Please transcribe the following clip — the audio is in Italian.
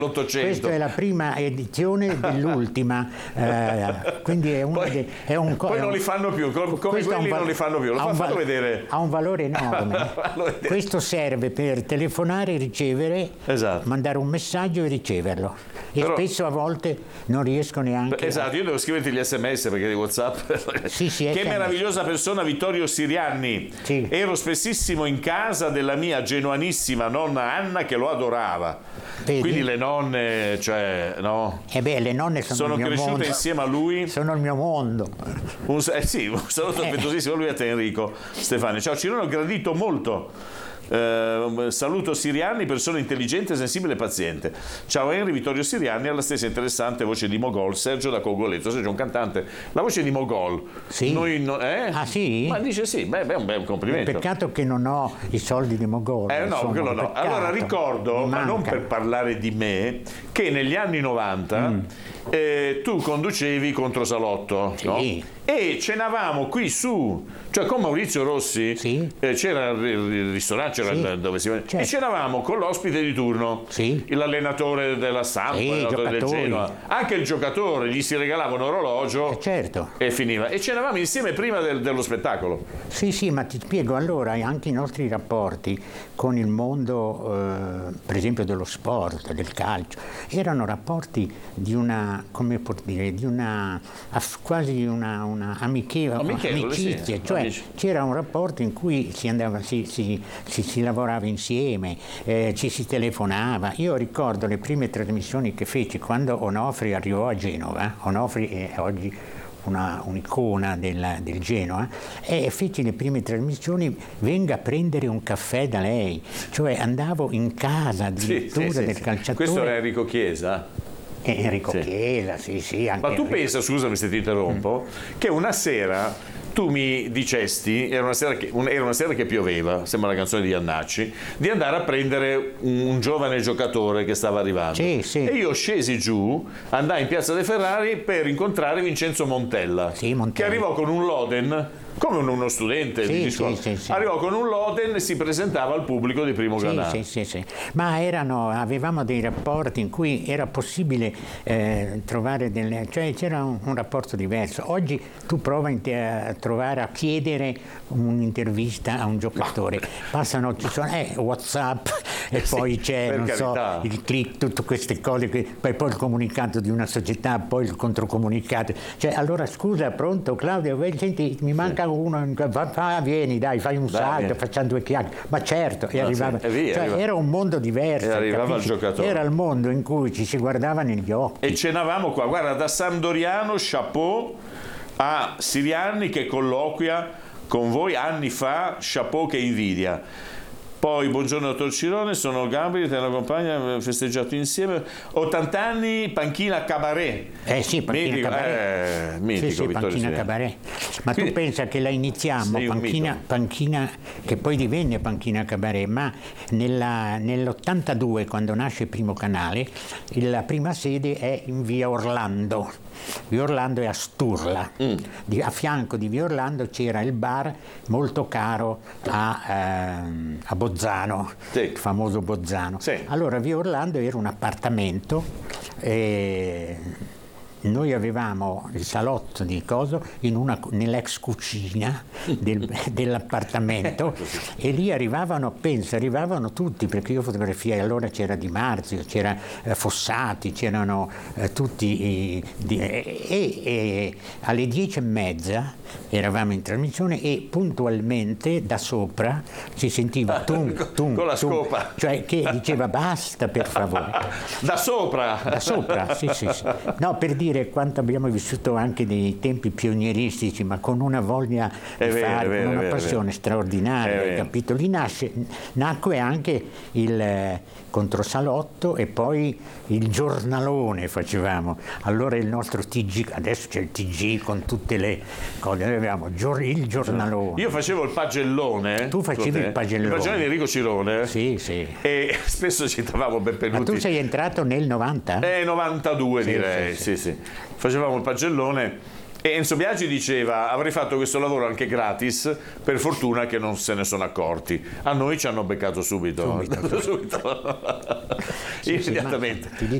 l'Ottocento. Questa è la prima edizione dell'ultima, quindi è poi non li fanno più, come quelli non li fanno più. Fallo vedere. Ha un valore enorme. Questo serve per telefonare, ricevere, esatto, mandare un messaggio e riceverlo. E spesso a volte non riesco neanche. Esatto, io devo scriverti gli SMS perché di WhatsApp. Che meravigliosa persona, Vittorio Sirianni. Sì. Ero spessissimo in casa della mia genuanissima nonna Anna che lo adorava. Vedi? Quindi le nonne, cioè, no? Le nonne sono il mio cresciute mondo. insieme a lui. Sono il mio mondo. Un saluto affettuosissimo a lui e a te, Enrico Stefani. Ciao Cirone, ho gradito molto. Saluto Sirianni, persona intelligente, sensibile e paziente. Ciao Henry, Vittorio Sirianni ha la stessa interessante voce di Mogol. Sergio da Cogoletto. Sergio è un cantante, la voce di Mogol. Sì. Ah sì? Ma dice sì, è un bel complimento. Peccato che non ho i soldi di Mogol. No, quello no. Allora ricordo, ma non per parlare di me, che negli anni 90 tu conducevi Controsalotto, sì, no? E cenavamo qui su, cioè con Maurizio Rossi, sì, c'era il ristorante, c'era dove si certo, e cenavamo con l'ospite di turno, sì, l'allenatore della Samp, l'allenatore del Genoa, anche il giocatore, gli si regalava un orologio, certo, e finiva. E cenavamo insieme prima dello spettacolo. Sì, ma ti spiego, allora anche i nostri rapporti con il mondo, per esempio dello sport, del calcio, erano rapporti di una, come può dire, di una quasi una amicizia, sì, cioè c'era un rapporto in cui si andava, si lavorava insieme, ci si telefonava. Io ricordo le prime trasmissioni che feci quando Onofri arrivò a Genova. Onofri è oggi un'icona del Genoa, e feci le prime trasmissioni, venga a prendere un caffè da lei, cioè andavo in casa addirittura del calciatore. Questo era Enrico Chiesa? Enrico Chiesa, sì, anche. Ma tu pensa, scusami se ti interrompo, che una sera tu mi dicesti, era una sera che pioveva, sembra la canzone di Iannacci, di andare a prendere un giovane giocatore che stava arrivando. Sì. E io scesi giù, andai in Piazza dei Ferrari per incontrare Vincenzo Montella, che arrivò con un Loden, come uno studente di scuola. Arrivò con un Loden e si presentava al pubblico di Primo Canale. Sì. Ma avevamo dei rapporti in cui era possibile trovare cioè c'era un rapporto diverso. Oggi tu prova a chiedere un'intervista a un giocatore, ci sono WhatsApp e poi c'è il click, tutte queste cose, poi il comunicato di una società, poi il controcomunicato. Cioè, allora scusa, pronto Claudio, senti, mi manca uno, vieni, dai, fai un salto, facciamo due chiacchiere. Ma certo, arrivava. Era un mondo diverso. E arrivava il giocatore. Era il mondo in cui ci si guardava negli occhi. E cenavamo qua, guarda, da Sampdoriano, chapeau, a Sirianni che colloquia con voi anni fa, chapeau che invidia. Poi, buongiorno dottor Cirone, sono Gabriele, te la compagna, abbiamo festeggiato insieme. 80 anni, panchina cabaret. Sì, panchina cabaret. Mitico, Vittorio panchina cabaret. Ma tu pensa che la iniziammo, panchina, che poi divenne panchina cabaret, ma nell'82, quando nasce Primo Canale, la prima sede è in via Orlando. Via Orlando è a Sturla. A fianco di via Orlando c'era il bar molto caro a Bozzano, il famoso Bozzano. Allora via Orlando era un appartamento, noi avevamo il salotto di coso nell'ex cucina dell'appartamento e lì arrivavano tutti, perché io fotografiai, allora c'era Di Marzio, c'era Fossati, c'erano tutti e alle 10:30 eravamo in trasmissione e puntualmente da sopra si sentiva tum con la scopa, cioè che diceva basta per favore. Da sopra, sì. No, per dire quanto abbiamo vissuto anche dei tempi pionieristici, ma con una voglia di fare, con una passione straordinaria, capito? Lì nacque anche il Controsalotto e poi il giornalone facevamo. Allora il nostro TG, adesso c'è il TG con tutte le cose, noi avevamo il giornalone. Io facevo il pagellone. Tu facevi il pagellone. Il pagellone di Enrico Cirone. Sì. E spesso citavamo Benvenuti. Ma tu sei entrato nel 90? 92 direi, sì. Facevamo il pagellone E Enzo Biagi diceva: avrei fatto questo lavoro anche gratis, per fortuna che non se ne sono accorti. A noi ci hanno beccato subito. Sì, Immediatamente. ti dico